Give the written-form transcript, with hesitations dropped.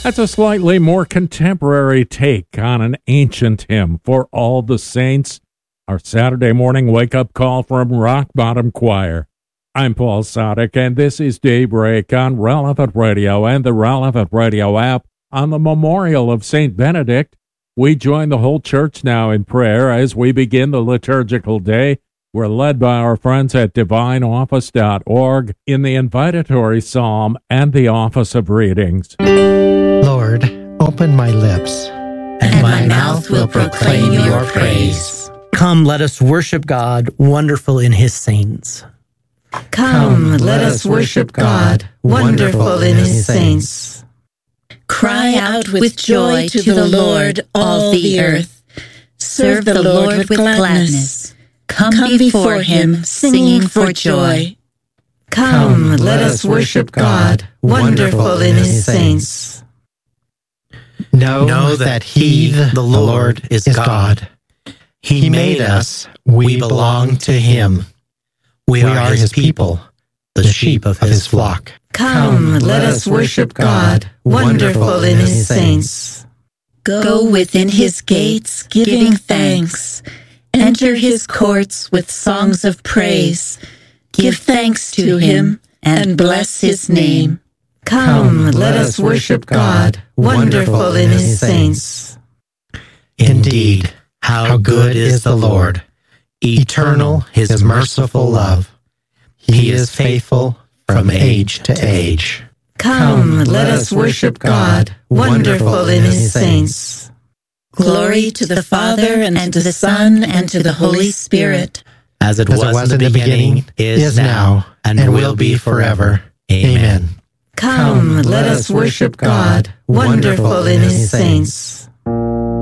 That's a slightly more contemporary take on an ancient hymn, For All the Saints, our Saturday morning wake-up call from Rock Bottom Choir. I'm Paul Sadek, and this is Daybreak on Relevant Radio and the Relevant Radio app. On the memorial of St. Benedict, we join the whole church now in prayer as we begin the liturgical day. We're led by our friends at divineoffice.org in the invitatory psalm and the office of readings. Lord, open my lips, and my mouth will proclaim your praise. Come, let us worship God, wonderful in his saints. Come, let us worship God, wonderful in his saints. Cry out with joy to the Lord, all the earth. Serve the Lord with gladness. Come before him, singing for joy. Come, let us worship God, wonderful in his saints. Know that he, the Lord, is God. He made us, we belong to him. We are his people, the sheep of his flock. Come, let us worship God, wonderful in his saints. Go within his gates, giving thanks. Enter his courts with songs of praise. Give thanks to him and bless his name. Come, let us worship God, wonderful in his saints. Indeed, how good is the Lord, eternal his merciful love. He is faithful from age to age. Come, let us worship God, wonderful in his saints. Glory to the Father, and to the Son, and to the Holy Spirit. As it was in the beginning, is now, and will be forever. Amen. Come, let us worship God, wonderful in his saints.